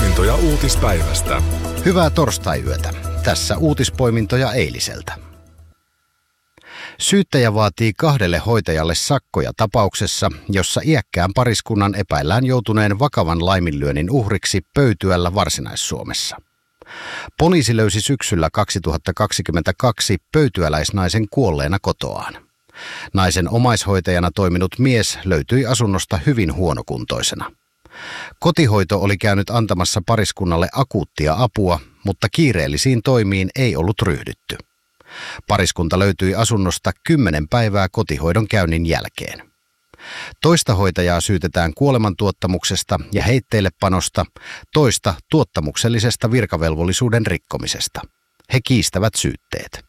uutispoimintoja uutispäivästä. Hyvää torstaiyötä. Tässä uutispoimintoja eiliseltä. Syyttäjä vaatii 2 hoitajalle sakkoja tapauksessa, jossa iäkkään pariskunnan epäillään joutuneen vakavan laiminlyönnin uhriksi Pöytyällä Varsinais-Suomessa. Poliisi löysi syksyllä 2022 pöytyäläisnaisen kuolleena kotoaan. Naisen omaishoitajana toiminut mies löytyi asunnosta hyvin huonokuntoisena. Kotihoito oli käynyt antamassa pariskunnalle akuuttia apua, mutta kiireellisiin toimiin ei ollut ryhdytty. Pariskunta löytyi asunnosta 10 päivää kotihoidon käynnin jälkeen. Toista hoitajaa syytetään kuolemantuottamuksesta ja heitteillepanosta, toista tuottamuksellisesta virkavelvollisuuden rikkomisesta. He kiistävät syytteet.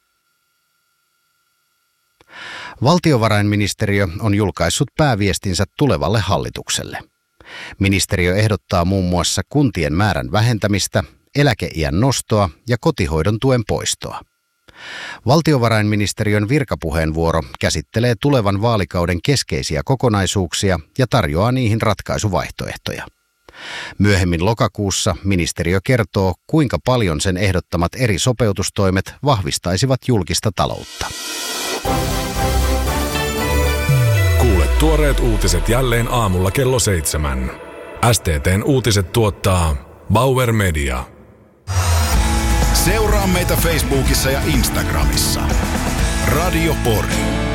Valtiovarainministeriö on julkaissut pääviestinsä tulevalle hallitukselle. Ministeriö ehdottaa muun muassa kuntien määrän vähentämistä, eläkeiän nostoa ja kotihoidon tuen poistoa. Valtiovarainministeriön virkapuheenvuoro käsittelee tulevan vaalikauden keskeisiä kokonaisuuksia ja tarjoaa niihin ratkaisuvaihtoehtoja. Myöhemmin lokakuussa ministeriö kertoo, kuinka paljon sen ehdottamat eri sopeutustoimet vahvistaisivat julkista taloutta. Kuule tuoreet uutiset jälleen aamulla kello 7. STT:n uutiset tuottaa Bauer Media. Seuraa meitä Facebookissa ja Instagramissa. Radio Pori.